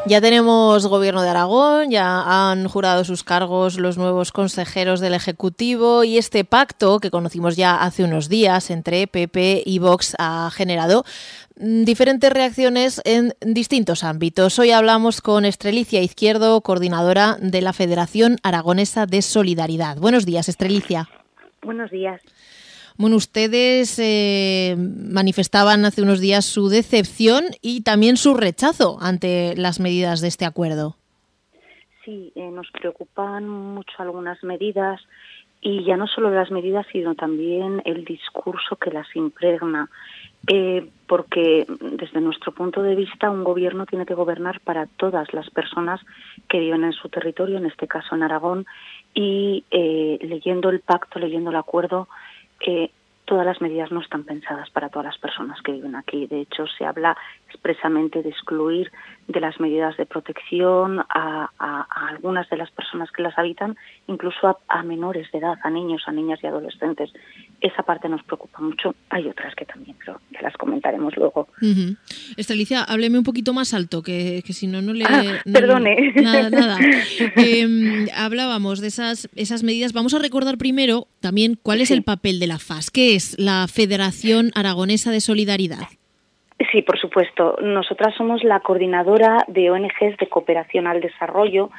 Ya tenemos gobierno de Aragón, ya han jurado sus cargos los nuevos consejeros del Ejecutivo y este pacto que conocimos ya hace unos días entre PP y Vox ha generado diferentes reacciones en distintos ámbitos. Hoy hablamos con Estrelicia Izquierdo, coordinadora de la Federación Aragonesa de Solidaridad. Buenos días, Estrelicia. Buenos días. Bueno, ustedes manifestaban hace unos días su decepción y también su rechazo ante las medidas de este acuerdo. Sí, nos preocupan mucho algunas medidas y ya no solo las medidas, sino también el discurso que las impregna. Porque desde nuestro punto de vista un gobierno tiene que gobernar para todas las personas que viven en su territorio, en este caso en Aragón, y leyendo el pacto, leyendo el acuerdo, todas las medidas no están pensadas para todas las personas que viven aquí. De hecho, se habla expresamente de excluir de las medidas de protección a algunas de las personas que las habitan, incluso a menores de edad, a niños, a niñas y adolescentes. Esa parte nos preocupa mucho. Hay otras que también, pero ya las comentaremos luego. Uh-huh. Estrelicia, hábleme un poquito más alto, que si no, no le... Perdone. Nada. Hablábamos de esas medidas. Vamos a recordar primero también cuál es el papel de la FAS. ¿Qué es la Federación Aragonesa de Solidaridad? Sí, por supuesto. Nosotras somos la coordinadora de ONGs de cooperación al desarrollo.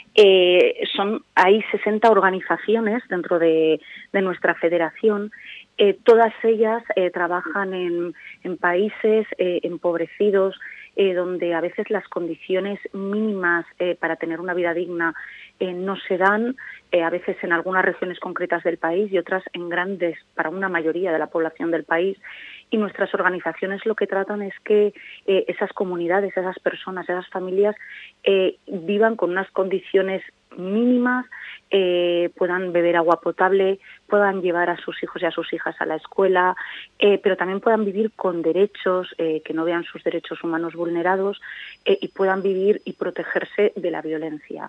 Hay 60 organizaciones dentro de nuestra federación. Todas ellas trabajan en países empobrecidos, donde a veces las condiciones mínimas para tener una vida digna no se dan, a veces en algunas regiones concretas del país y otras en grandes, para una mayoría de la población del país. Y nuestras organizaciones lo que tratan es que esas comunidades, esas personas, esas familias vivan con unas condiciones mínimas, puedan beber agua potable, puedan llevar a sus hijos y a sus hijas a la escuela, pero también puedan vivir con derechos, que no vean sus derechos humanos vulnerados y puedan vivir y protegerse de la violencia.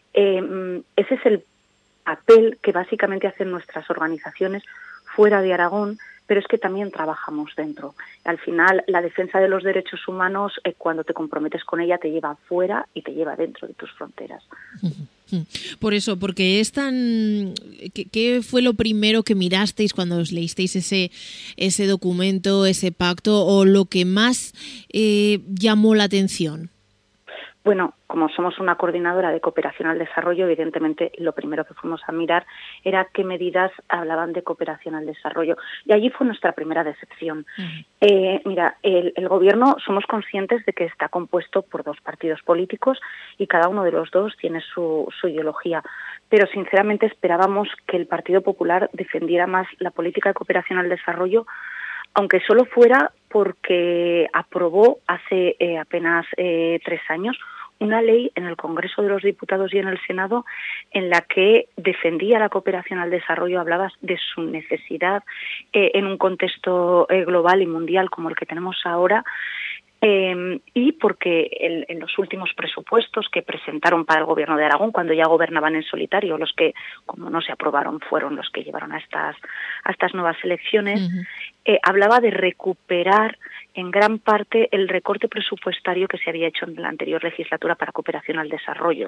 Ese es el papel que básicamente hacen nuestras organizaciones fuera de Aragón, pero es que también trabajamos dentro. Al final, la defensa de los derechos humanos, cuando te comprometes con ella, te lleva fuera y te lleva dentro de tus fronteras. Por eso, porque es tan... ¿Qué fue lo primero que mirasteis cuando os leísteis ese documento, ese pacto, o lo que más llamó la atención? Bueno, como somos una coordinadora de cooperación al desarrollo, evidentemente lo primero que fuimos a mirar era qué medidas hablaban de cooperación al desarrollo. Y allí fue nuestra primera decepción. Mira, el gobierno somos conscientes de que está compuesto por dos partidos políticos y cada uno de los dos tiene su ideología. Pero sinceramente esperábamos que el Partido Popular defendiera más la política de cooperación al desarrollo, aunque solo fuera porque aprobó hace apenas 3 años una ley en el Congreso de los Diputados y en el Senado en la que defendía la cooperación al desarrollo, hablaba de su necesidad en un contexto global y mundial como el que tenemos ahora. Y porque en los últimos presupuestos que presentaron para el Gobierno de Aragón, cuando ya gobernaban en solitario, los que, como no se aprobaron, fueron los que llevaron a estas nuevas elecciones, hablaba de recuperar en gran parte el recorte presupuestario que se había hecho en la anterior legislatura para cooperación al desarrollo.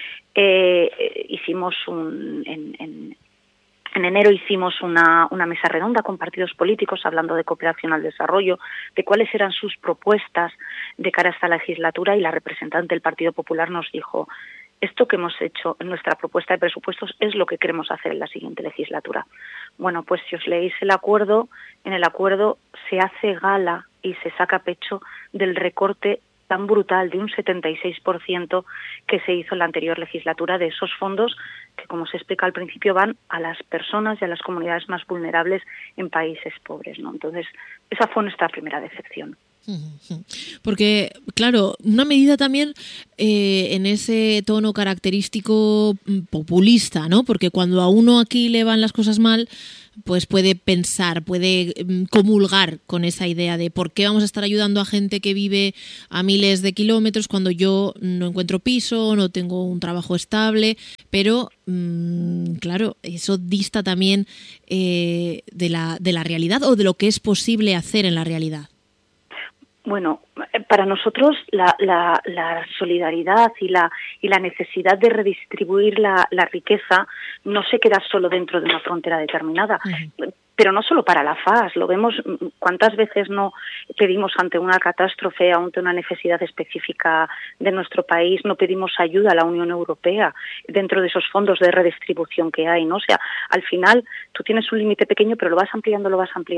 En enero hicimos una mesa redonda con partidos políticos hablando de cooperación al desarrollo, de cuáles eran sus propuestas de cara a esta legislatura, y la representante del Partido Popular nos dijo: esto que hemos hecho en nuestra propuesta de presupuestos es lo que queremos hacer en la siguiente legislatura. Bueno, pues si os leéis el acuerdo, en el acuerdo se hace gala y se saca pecho del recorte tan brutal de un 76% que se hizo en la anterior legislatura de esos fondos que, como se explica al principio, van a las personas y a las comunidades más vulnerables en países pobres, ¿no? Entonces, esa fue nuestra primera decepción. Porque, claro, una medida también en ese tono característico populista, ¿no? Porque cuando a uno aquí le van las cosas mal, pues puede pensar, puede comulgar con esa idea de por qué vamos a estar ayudando a gente que vive a miles de kilómetros cuando yo no encuentro piso, no tengo un trabajo estable, pero claro, eso dista también de la realidad o de lo que es posible hacer en la realidad. Bueno, para nosotros la solidaridad y la necesidad de redistribuir la riqueza no se queda solo dentro de una frontera determinada. Uh-huh. Pero no solo para la FAS, lo vemos cuántas veces no pedimos ante una catástrofe, ante una necesidad específica de nuestro país, no pedimos ayuda a la Unión Europea dentro de esos fondos de redistribución que hay, ¿no? O sea, al final tú tienes un límite pequeño, pero lo vas ampliando.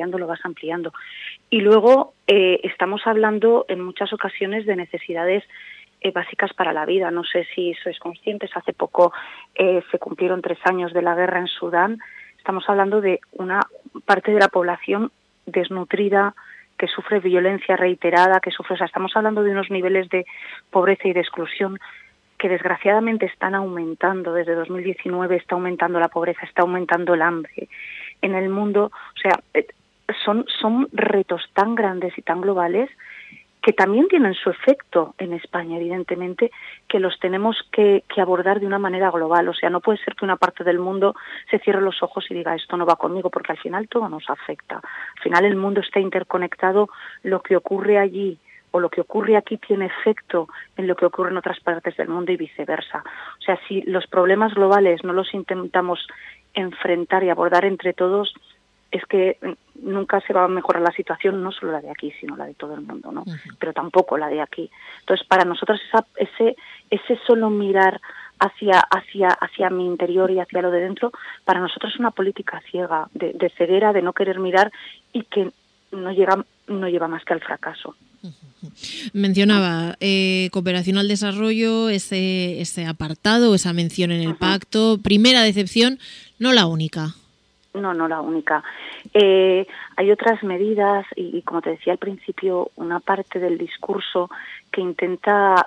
Y luego estamos hablando en muchas ocasiones de necesidades básicas para la vida. No sé si sois conscientes, hace poco se cumplieron 3 años de la guerra en Sudán. Estamos hablando de una parte de la población desnutrida, que sufre violencia reiterada, o sea, estamos hablando de unos niveles de pobreza y de exclusión que desgraciadamente están aumentando. Desde 2019 está aumentando la pobreza, está aumentando el hambre en el mundo. O sea, son retos tan grandes y tan globales que también tienen su efecto en España, evidentemente, que los tenemos que abordar de una manera global. O sea, no puede ser que una parte del mundo se cierre los ojos y diga esto no va conmigo, porque al final todo nos afecta. Al final el mundo está interconectado, lo que ocurre allí o lo que ocurre aquí tiene efecto en lo que ocurre en otras partes del mundo y viceversa. O sea, si los problemas globales no los intentamos enfrentar y abordar entre todos, es que nunca se va a mejorar la situación, no solo la de aquí, sino la de todo el mundo, ¿no? Uh-huh. Pero tampoco la de aquí. Entonces, para nosotros ese solo mirar hacia mi interior y hacia lo de dentro, para nosotros es una política ciega, de ceguera, de no querer mirar y que no lleva más que al fracaso. Uh-huh. Mencionaba cooperación al desarrollo, ese apartado, esa mención en el uh-huh. pacto. Primera decepción, no la única. No la única. Hay otras medidas y como te decía al principio, una parte del discurso que intenta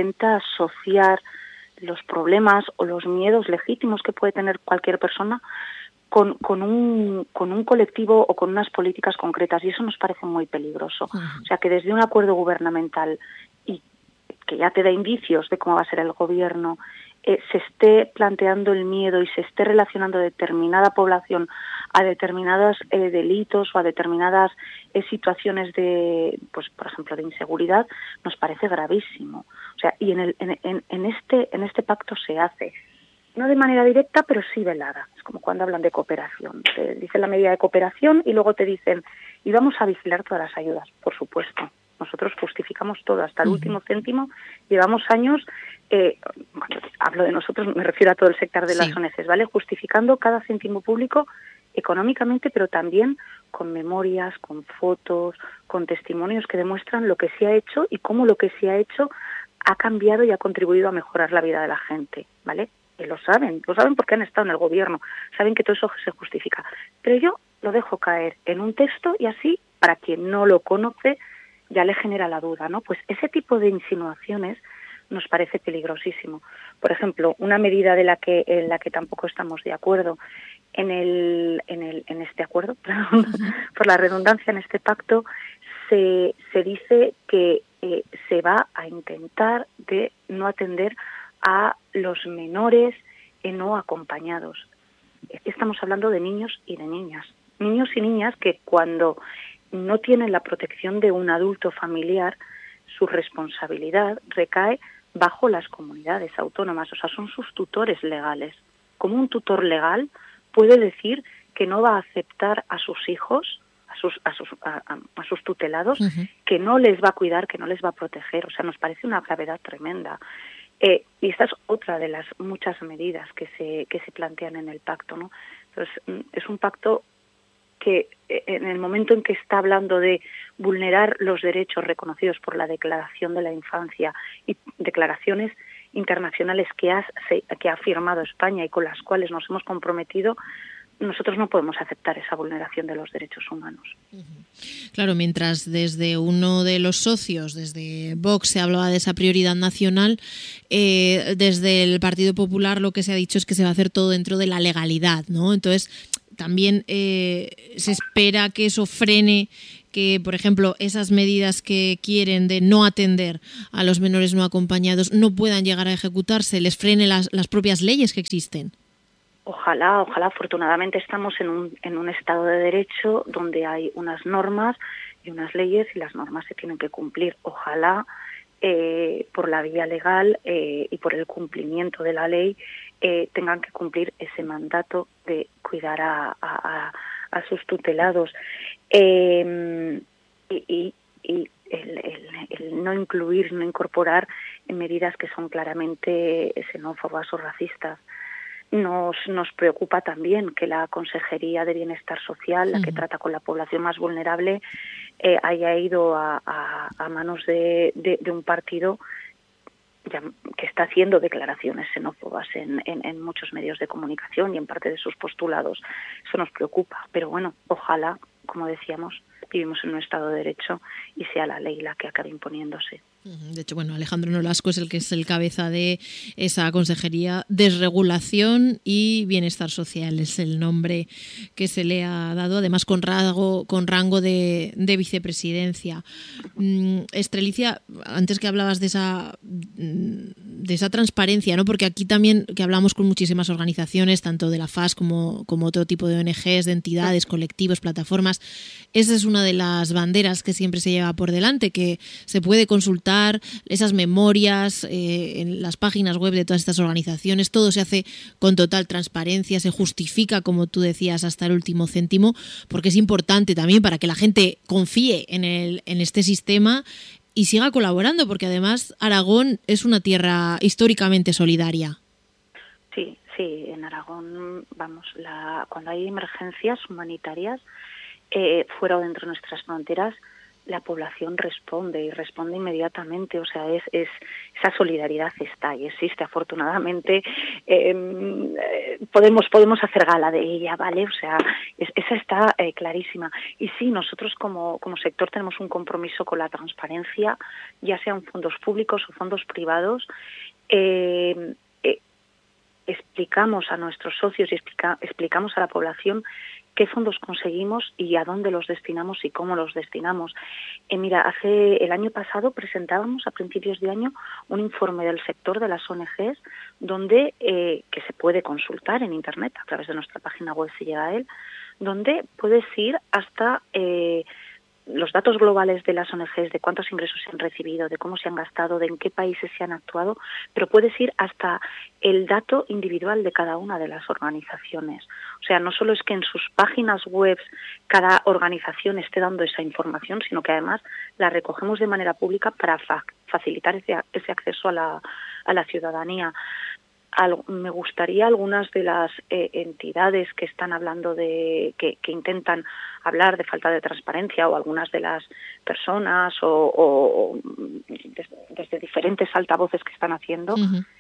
asociar los problemas o los miedos legítimos que puede tener cualquier persona con un colectivo o con unas políticas concretas, y eso nos parece muy peligroso. Uh-huh. O sea, que desde un acuerdo gubernamental y que ya te da indicios de cómo va a ser el gobierno, se esté planteando el miedo y se esté relacionando determinada población a determinados delitos o a determinadas situaciones de, pues por ejemplo, de inseguridad, nos parece gravísimo. O sea, y en este pacto se hace, no de manera directa, pero sí velada. Es como cuando hablan de cooperación. Te dicen la medida de cooperación y luego te dicen, y vamos a vigilar todas las ayudas, por supuesto. Nosotros justificamos todo, hasta el último céntimo. Llevamos años, cuando hablo de nosotros, me refiero a todo el sector de las ONGs, ¿vale? Justificando cada céntimo público económicamente, pero también con memorias, con fotos, con testimonios que demuestran lo que se ha hecho y cómo lo que se ha hecho ha cambiado y ha contribuido a mejorar la vida de la gente, ¿vale? Y lo saben porque han estado en el gobierno, saben que todo eso se justifica. Pero yo lo dejo caer en un texto y así, para quien no lo conoce, ya le genera la duda, ¿no? Pues ese tipo de insinuaciones nos parece peligrosísimo. Por ejemplo, una medida en la que tampoco estamos de acuerdo en este acuerdo, por la redundancia, en este pacto, se dice que se va a intentar de no atender a los menores no acompañados. Estamos hablando de niños y de niñas. Niños y niñas que cuando no tienen la protección de un adulto familiar, su responsabilidad recae bajo las comunidades autónomas, o sea, son sus tutores legales. Como un tutor legal puede decir que no va a aceptar a sus hijos, a sus tutelados, uh-huh. que no les va a cuidar, que no les va a proteger. O sea, nos parece una gravedad tremenda. Y esta es otra de las muchas medidas que se plantean en el pacto, ¿no? Entonces, es un pacto que en el momento en que está hablando de vulnerar los derechos reconocidos por la Declaración de la Infancia y declaraciones internacionales que ha firmado España y con las cuales nos hemos comprometido, nosotros no podemos aceptar esa vulneración de los derechos humanos. Claro, mientras desde uno de los socios, desde Vox, se hablaba de esa prioridad nacional, desde el Partido Popular lo que se ha dicho es que se va a hacer todo dentro de la legalidad, ¿no? Entonces, también se espera que eso frene que, por ejemplo, esas medidas que quieren de no atender a los menores no acompañados no puedan llegar a ejecutarse, les frene las propias leyes que existen. Ojalá, afortunadamente estamos en un Estado de Derecho donde hay unas normas unas leyes y las normas se tienen que cumplir. Ojalá por la vía legal y por el cumplimiento de la ley tengan que cumplir ese mandato de cuidar a sus tutelados. Y el no incluir, no incorporar medidas que son claramente xenófobas o racistas. Nos preocupa también que la Consejería de Bienestar Social, la que trata con la población más vulnerable, haya ido a manos de un partido que está haciendo declaraciones xenófobas en muchos medios de comunicación y en parte de sus postulados. Eso nos preocupa, pero bueno, ojalá, como decíamos, vivimos en un Estado de Derecho y sea la ley la que acabe imponiéndose. De hecho, bueno, Alejandro Nolasco es el cabeza de esa Consejería. Desregulación y Bienestar Social es el nombre que se le ha dado, además con rango de vicepresidencia. Estrelicia, antes que hablabas de esa transparencia, ¿no? Porque aquí también, que hablamos con muchísimas organizaciones, tanto de la FAS como otro tipo de ONGs, de entidades, colectivos, plataformas, esa es una de las banderas que siempre se lleva por delante, que se puede consultar esas memorias en las páginas web de todas estas organizaciones. Todo se hace con total transparencia, se justifica, como tú decías, hasta el último céntimo, porque es importante también para que la gente confíe en este sistema y siga colaborando, porque además Aragón es una tierra históricamente solidaria. Sí, en Aragón, cuando hay emergencias humanitarias fuera o dentro de nuestras fronteras, la población responde inmediatamente. O sea, esa solidaridad está y existe, afortunadamente. Podemos hacer gala de ella, ¿vale? O sea, esa está clarísima. Y sí, nosotros como sector tenemos un compromiso con la transparencia, ya sean fondos públicos o fondos privados. Explicamos a nuestros socios y explicamos a la población qué fondos conseguimos y a dónde los destinamos y cómo los destinamos. Mira, el año pasado presentábamos a principios de año un informe del sector de las ONGs donde que se puede consultar en Internet, a través de nuestra página web se llega a él, donde puedes ir hasta los datos globales de las ONGs, de cuántos ingresos se han recibido, de cómo se han gastado, de en qué países se han actuado, pero puedes ir hasta el dato individual de cada una de las organizaciones. O sea, no solo es que en sus páginas web cada organización esté dando esa información, sino que además la recogemos de manera pública para facilitar ese acceso a la ciudadanía. Me gustaría algunas de las entidades que están hablando que intentan hablar de falta de transparencia, o algunas de las personas o desde diferentes altavoces que están haciendo,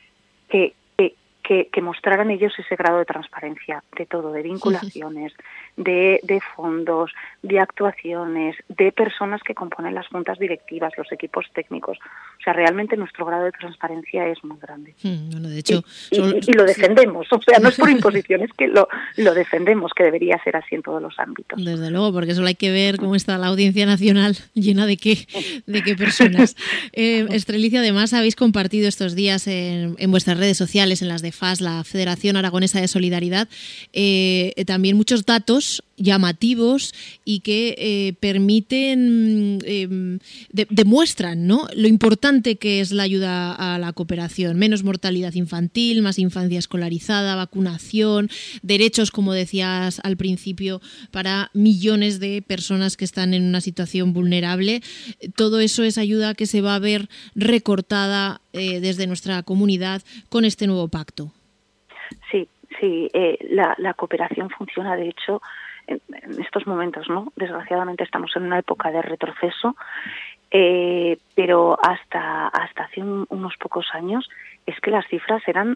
que mostraran ellos ese grado de transparencia de todo, de vinculaciones, de fondos, de actuaciones, de personas que componen las juntas directivas, los equipos técnicos. O sea, realmente nuestro grado de transparencia es muy grande. Bueno, de hecho, y lo defendemos. O sea, no es por imposición, es que lo defendemos, que debería ser así en todos los ámbitos. Desde luego, porque solo hay que ver cómo está la Audiencia Nacional llena de qué personas. Estrelicia, además habéis compartido estos días en vuestras redes sociales, en las de FAS, la Federación Aragonesa de Solidaridad, también muchos datos llamativos y que permiten, demuestran, ¿no?, lo importante que es la ayuda a la cooperación. Menos mortalidad infantil, más infancia escolarizada, vacunación, derechos, como decías al principio, para millones de personas que están en una situación vulnerable. Todo eso es ayuda que se va a ver recortada desde nuestra comunidad con este nuevo pacto. Sí, la cooperación funciona, de hecho, en estos momentos, ¿no? Desgraciadamente estamos en una época de retroceso, pero hasta hace unos pocos años es que las cifras eran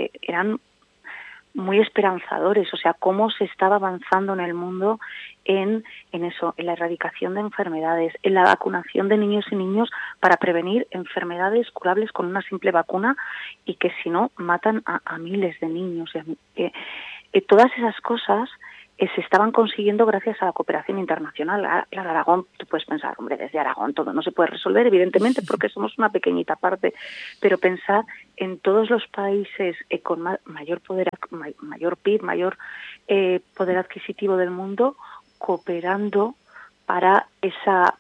muy esperanzadores. O sea, cómo se estaba avanzando en el mundo en eso, en la erradicación de enfermedades, en la vacunación de niños y niñas para prevenir enfermedades curables con una simple vacuna, y que si no matan a miles de niños. Todas esas cosas se estaban consiguiendo gracias a la cooperación internacional. Claro, Aragón, tú puedes pensar, hombre, desde Aragón todo no se puede resolver, evidentemente, porque somos una pequeñita parte, pero pensar en todos los países con mayor PIB, mayor poder adquisitivo del mundo, cooperando para esa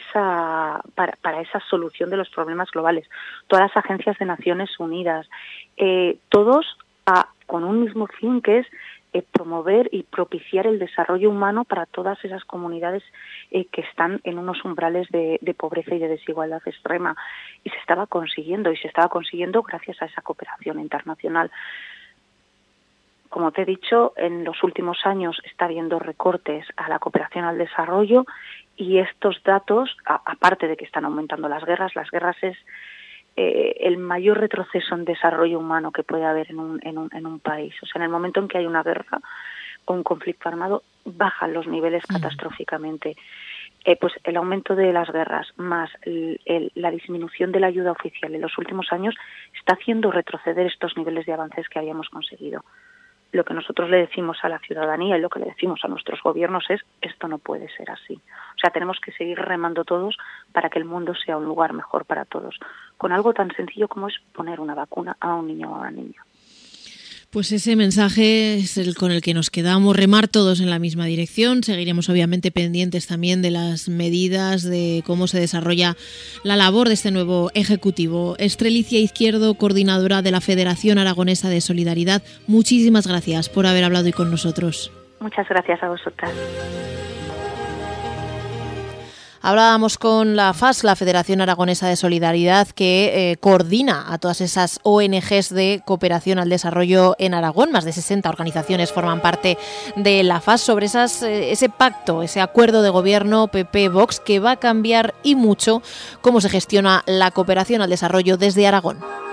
solución de los problemas globales. Todas las agencias de Naciones Unidas, todos con un mismo fin, que es promover y propiciar el desarrollo humano para todas esas comunidades que están en unos umbrales de pobreza y de desigualdad extrema. Y se estaba consiguiendo gracias a esa cooperación internacional. Como te he dicho, en los últimos años está habiendo recortes a la cooperación al desarrollo, y estos datos, aparte de que están aumentando las guerras es el mayor retroceso en desarrollo humano que puede haber en un país. O sea, en el momento en que hay una guerra o un conflicto armado, bajan los niveles catastróficamente. Pues el aumento de las guerras más la disminución de la ayuda oficial en los últimos años está haciendo retroceder estos niveles de avances que habíamos conseguido. Lo que nosotros le decimos a la ciudadanía y lo que le decimos a nuestros gobiernos es: esto no puede ser así. O sea, tenemos que seguir remando todos para que el mundo sea un lugar mejor para todos, con algo tan sencillo como es poner una vacuna a un niño o a una niña. Pues ese mensaje es el con el que nos quedamos, remar todos en la misma dirección. Seguiremos obviamente pendientes también de las medidas, de cómo se desarrolla la labor de este nuevo Ejecutivo. Estrelicia Izquierdo, coordinadora de la Federación Aragonesa de Solidaridad, muchísimas gracias por haber hablado hoy con nosotros. Muchas gracias a vosotras. Hablábamos con la FAS, la Federación Aragonesa de Solidaridad, que coordina a todas esas ONGs de cooperación al desarrollo en Aragón. Más de 60 organizaciones forman parte de la FAS, sobre ese pacto, ese acuerdo de gobierno PP-Vox, que va a cambiar y mucho cómo se gestiona la cooperación al desarrollo desde Aragón.